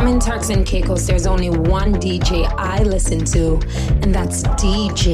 I'm in Turks and Caicos, there's only one DJ I listen to, and that's DJ